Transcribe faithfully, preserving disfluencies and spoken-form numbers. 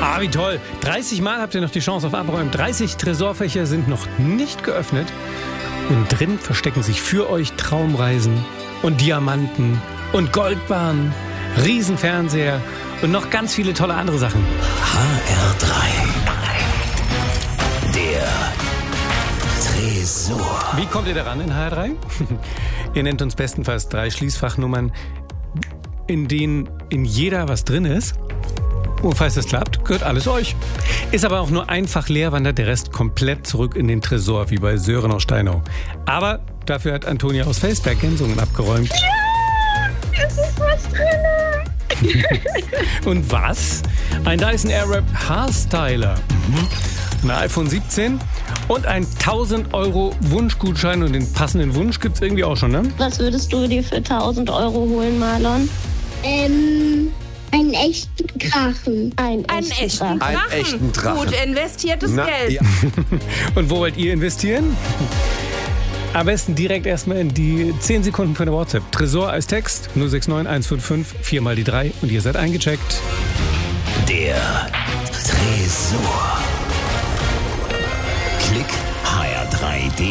Ah, wie toll. dreißig Mal habt ihr noch die Chance auf Abräumen. dreißig Tresorfächer sind noch nicht geöffnet. Und drin verstecken sich für euch Traumreisen und Diamanten und Goldbahnen, Riesenfernseher und noch ganz viele tolle andere Sachen. H R drei. Der Tresor. Wie kommt ihr daran in H R drei? Ihr nennt uns bestenfalls drei Schließfachnummern, in denen in jeder was drin ist. Und falls das klappt, gehört alles euch. Ist aber auch nur einfach leer, wandert der Rest komplett zurück in den Tresor, wie bei Sören aus Steinau. Aber dafür hat Antonia aus Felsberg Gänsungen abgeräumt. Ja, es ist was drin. Und was? Ein Dyson Airwrap Haarstyler. Mhm. Ein iPhone siebzehn und ein tausend Euro Wunschgutschein. Und den passenden Wunsch gibt's irgendwie auch schon, ne? Was würdest du dir für tausend Euro holen, Marlon? Ähm, einen echten Drachen. Einen Einen echten echten Drachen. Drachen. Einen echten Drachen. Gut investiertes Na, Geld. ja. Und wo wollt ihr investieren? Am besten direkt erstmal in die zehn Sekunden für eine WhatsApp. Tresor als Text null sechs neun eins fünf fünf vier mal die drei und ihr seid eingecheckt. Der Tresor. Klick H R drei punkt de